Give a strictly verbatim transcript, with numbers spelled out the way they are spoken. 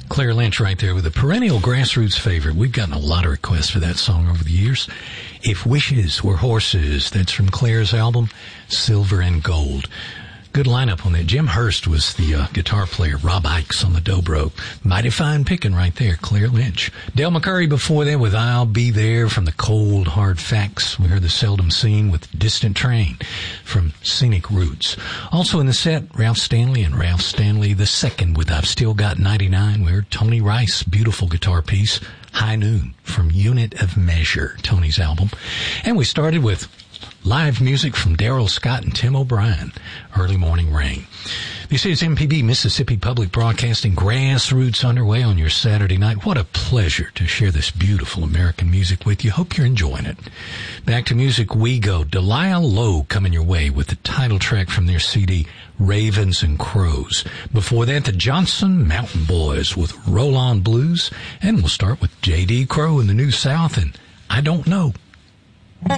Claire Lynch right there with a perennial grassroots favorite. We've gotten a lot of requests for that song over the years. If Wishes Were Horses, that's from Claire's album, Silver and Gold. Good lineup on that. Jim Hurst was the uh, guitar player. Rob Ickes on the dobro. Mighty fine picking right there, Claire Lynch. Dale McCurry before that with I'll Be There from the Cold Hard Facts. We heard the Seldom Seen with Distant Train from Scenic Roots. Also in the set, Ralph Stanley and Ralph Stanley the Second with I've Still Got ninety-nine. We heard Tony Rice, beautiful guitar piece, High Noon from Unit of Measure, Tony's album. And we started with live music from Daryl Scott and Tim O'Brien, Early Morning Rain. This is M P B, Mississippi Public Broadcasting, Grassroots underway on your Saturday night. What a pleasure to share this beautiful American music with you. Hope you're enjoying it. Back to music we go. Delia Lowe coming your way with the title track from their C D, Ravens and Crows. Before that, the Johnson Mountain Boys with Roll On Blues. And we'll start with J D. Crowe in the New South and I Don't Know.